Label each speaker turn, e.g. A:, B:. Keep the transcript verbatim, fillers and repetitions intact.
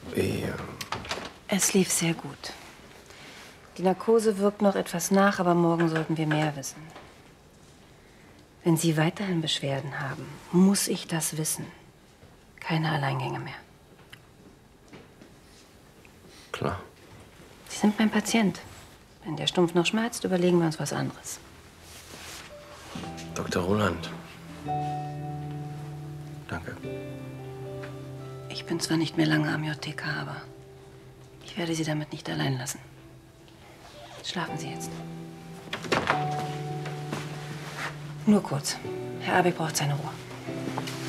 A: Wie, äh,
B: Es lief sehr gut. Die Narkose wirkt noch etwas nach, aber morgen sollten wir mehr wissen. Wenn Sie weiterhin Beschwerden haben, muss ich das wissen. Keine Alleingänge mehr.
A: klar.
B: Sie sind mein Patient. Wenn der Stumpf noch schmerzt, überlegen wir uns was anderes.
A: Doktor Roland. Danke.
B: Ich bin zwar nicht mehr lange am J T K, aber ich werde Sie damit nicht allein lassen. Schlafen Sie jetzt. Nur kurz. Herr Abig braucht seine Ruhe.